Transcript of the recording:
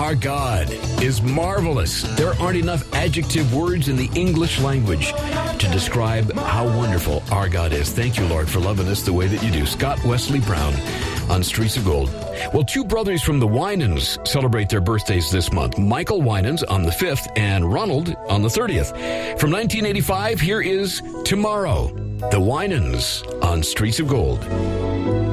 Our God is marvelous. There aren't enough adjective words in the English language to describe how wonderful our God is. Thank you, Lord, for loving us the way that you do. Scott Wesley Brown on Streets of Gold. Well, two brothers from the Winans celebrate their birthdays this month. Michael Winans on the 5th and Ronald on the 30th. From 1985, here is Tomorrow, the Winans on Streets of Gold.